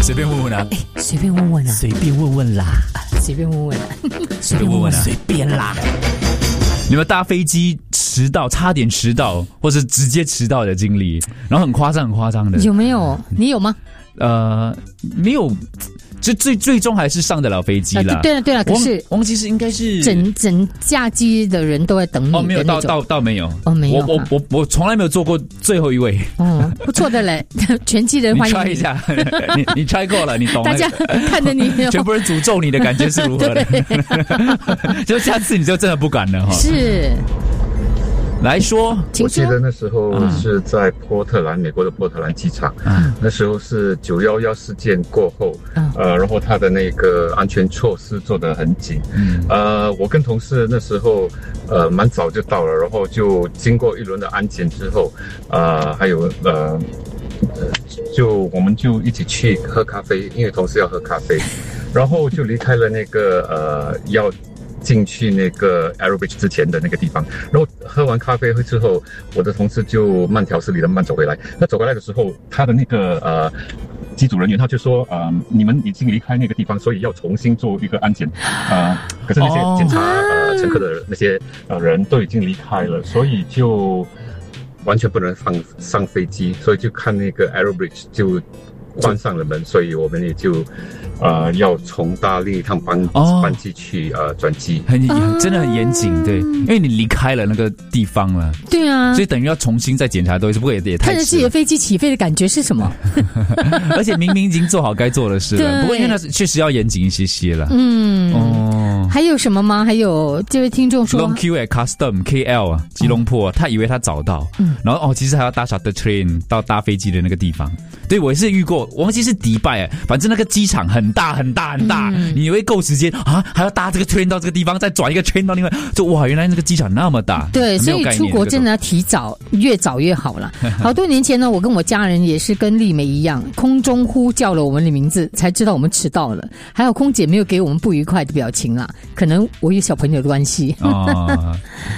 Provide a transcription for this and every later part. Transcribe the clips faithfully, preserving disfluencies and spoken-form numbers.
随便问问啊， 哎，随便问问啊， 随便问问啦， 随便问问啊， 随便问问啊， 随便啦。 你们搭飞机迟到，差点迟到，或是直接迟到的经历，然后很夸张，很夸张的， 有没有？你有吗？ 呃，没有。就最最终还是上得了飞机啦、 啊。对了对了，可是忘记是应该是整整架机的人都在等你的那种。 哦，没有到到到没有哦，没有。 我我我我从来没有做过最后一位。 哦，不错的嘞，全机人欢迎你。 你 try 一下，你你 try 过了，你懂了。 大家看着你， 全部人诅咒你的感觉是如何的？就下次你就真的不敢了哈。 是。 来说， 我记得那时候是在波特兰，嗯、美国的波特兰机场。 嗯， 那时候是九一一事件过后，嗯、呃，然后他的那个安全措施做得很紧。嗯，呃，我跟同事那时候呃蛮早就到了，然后就经过一轮的安检之后，呃，还有呃。呃，就我们就一起去喝咖啡，因为同事要喝咖啡，然后就离开了那个呃要进去那个 Aerobridge 之前的那个地方，然后喝完咖啡之后，我的同事就慢条斯理的慢走回来。那走回来的时候，他的那个呃机组人员他就说，呃，你们已经离开那个地方，所以要重新做一个安检。呃，可是那些检查呃乘客的那些呃人都已经离开了，所以就完全不能放上飞机，所以就看那个 Aerobridge 就关上了门，所以我们也就呃要重搭另一趟班、哦、班机去呃转机， 很真的很严谨，对，因为你离开了那个地方了， 对啊， 所以等于要重新再检查多一次，不过也也太看着自己的飞机起飞的感觉是什么？ 而且明明已经做好该做的事了，不过因为那确实要严谨一些些了， 嗯哦，还有什么吗？还有这位听众说 Long queue at Custom K L 啊，吉隆坡、嗯，他以为他找到，嗯，然后哦，其实还要搭 shuttle train 到搭飞机的那个地方，对我也是遇过。我忘记是迪拜，反正那个机场很大很大很大，嗯、你以为够时间啊？还要搭这个 train 到这个地方，再转一个 train 到另外，就哇，原来那个机场那么大。 对，所以出国真的要提早，越早越好了。好多年前呢，我跟我家人也是跟丽梅一样，空中呼叫了我们的名字，才知道我们迟到了。还有空姐没有给我们不愉快的表情啦，可能我有小朋友的关系。哦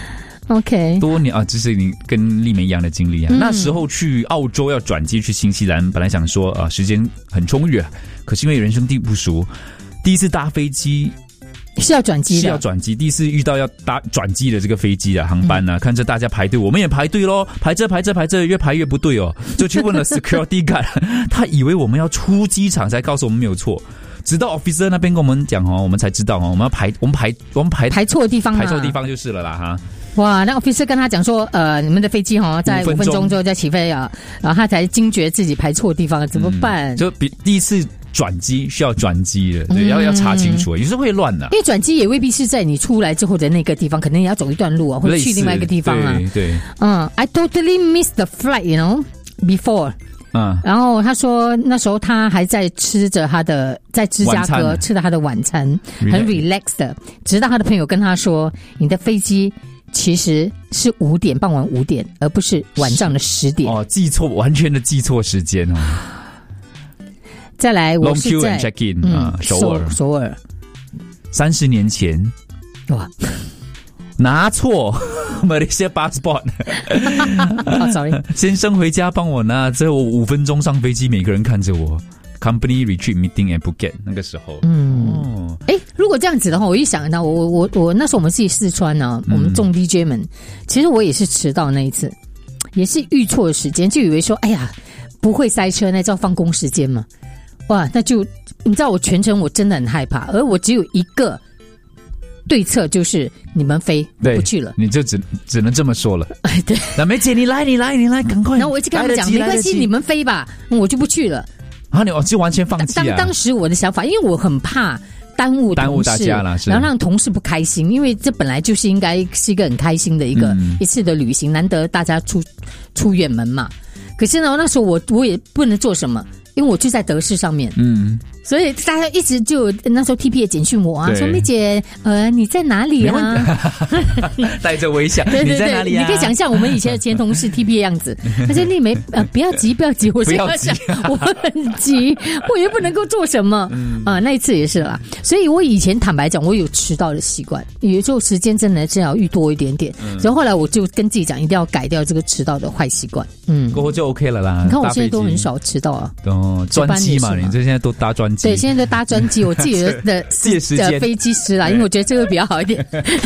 OK， 多年啊，这是你跟丽梅一样的经历啊、嗯。那时候去澳洲要转机去新西兰，本来想说啊、呃，时间很充裕啊，可是因为人生地不熟，第一次搭飞机是要转机的， 是要转机。第一次遇到要搭转机的这个飞机啊，航班啊，嗯、看着大家排队，我们也排队咯，排着排着排着，越排越不对哦，就去问了 security guard， 他以为我们要出机场，才告诉我们没有错。直到 officer 那边跟我们讲哦，我们才知道哦，我们要排，我们排，我们排排错地方， 排错地方就是了啦哈。 哇，那 officer 跟他讲说，呃，你们的飞机哈在五分钟之后再起飞啊，然后他才惊觉自己排错地方了，怎么办？ 嗯、就比第一次转机需要转机的，对，嗯、要要查清楚，有时候会乱的、啊。 因为转机也未必是在你出来之后的那个地方，可能也要走一段路啊，或者去另外一个地方啊。 对对， 嗯 ，I totally missed the flight, you know, before. 嗯，然后他说那时候他还在吃着他的在芝加哥吃着他的晚餐，很 relax 的，直到他的朋友跟他说，你的飞机其实是五点，傍晚五点，而不是晚上的十点。 哦，记错，完全的记错时间哦。 再来，我是在 Long queue and check in 啊、嗯，首尔， 首尔， 三十年前，哇。拿错Malaysia passport 哦 sorry 先生回家帮我拿，之后五分钟上飞机，每个人看着我 Company retreat meeting at Phuket 那个时候。嗯， 哦，诶，如果这样子的话，我一想到我我我那时候我们自己四川呢、啊嗯，我们众 D J 们，其实我也是迟到那一次，也是预错时间，就以为说哎呀不会塞车，那叫放工时间嘛。哇，那就你知道我全程我真的很害怕，而我只有一个对策，就是你们飞，我不去了， 你就只只能这么说了。 哎，对， 那梅姐，你来，你来，你来，赶快。 然后我一直跟他们讲，没关系，你们飞吧，我就不去了。 啊，你就完全放弃啊？ 当当时我的想法，因为我很怕耽误耽误大家了， 然后让同事不开心，因为这本来就是应该是一个很开心的一个、嗯、一次的旅行，难得大家出出远门嘛。可是呢，那时候我我也不能做什么，因为我就在德士上面，嗯。 所以大家一直就那时候 T P 也简讯我啊，说梅姐，呃，你在哪里啊？ 带着微笑， 对对对， 你在哪里啊？ 你可以想象我们以前的前同事 T P 的样子。他说丽梅，呃，不要急，不要急，我是要想，我很急，我也不能够做什么。嗯啊，那一次也是啦。所以我以前坦白讲，我有迟到的习惯，有时候时间真的真要预多一点点。然后后来我就跟自己讲，一定要改掉这个迟到的坏习惯。嗯， 过后就 OK 了啦。 你看我现在都很少迟到啊。 哦，专机嘛，你这现在都搭专机。 对，现在都搭专机，我自己的自己的时间飞机师啦，因为我觉得这个比较好一点。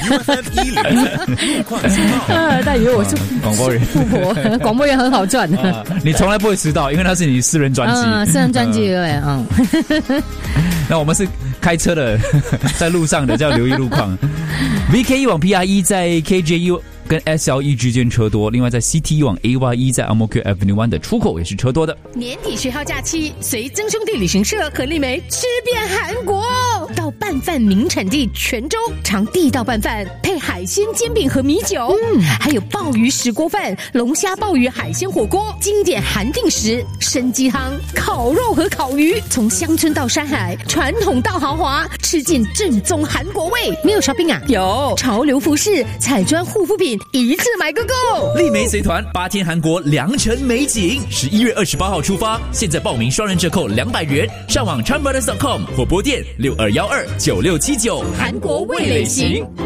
他以为我是广播人， 富婆，广播员很好赚的。 啊、你从来不会迟到，因为那是你私人专辑。 嗯，私人专辑对，嗯。 那我们是开车的，在路上的，叫留意路况。V K E 往 P R E 在 K J U 跟 S L E 之间车多，另外在 C T 往 A Y E 在 Ang Mo Kio Avenue One 的出口也是车多的。 年底学号假期，随曾兄弟旅行社和丽梅吃遍韩国，到拌饭名产地泉州尝地道拌饭，配海鲜煎饼和米酒，嗯，还有鲍鱼石锅饭、龙虾鲍鱼海鲜火锅，经典韩定食、参鸡汤、烤肉和烤鱼，从乡村到山海，传统到豪华，吃尽正宗韩国味。没有 shopping 啊？有潮流服饰、彩妆护肤品，一次买个够。 丽梅随团八天韩国良辰美景，十一月二十八号出发，现在报名双人折扣两百元，上网 chan brothers dot com 或拨电六二一二九六七九， 韩国味蕾行。